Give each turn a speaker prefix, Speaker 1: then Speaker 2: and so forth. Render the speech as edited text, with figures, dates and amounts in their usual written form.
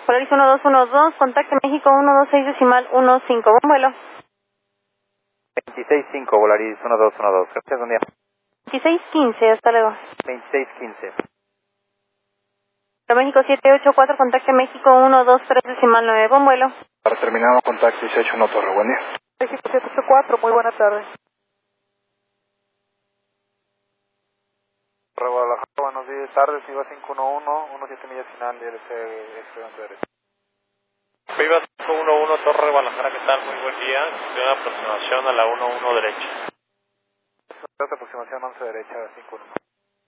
Speaker 1: Polaris 1212, contacte México 126.15, buen vuelo.
Speaker 2: 26.5, Volaris 1212, gracias, buen día.
Speaker 1: 2615, hasta luego.
Speaker 2: 26.15.
Speaker 1: México 784, contacte México 123.9, buen vuelo.
Speaker 3: Para terminar, contacto 181 Torre, buen día.
Speaker 4: México 784, muy buena tarde.
Speaker 3: Torre Guadalajara, buenos días, tardes, Viva 511, 17 millas final, DLC, excedente derecho.
Speaker 5: Viva 511, Torre Guadalajara, ¿qué tal? Muy buen día. Una aproximación a la 11 derecha.
Speaker 3: Aproximación 11 derecha, 51.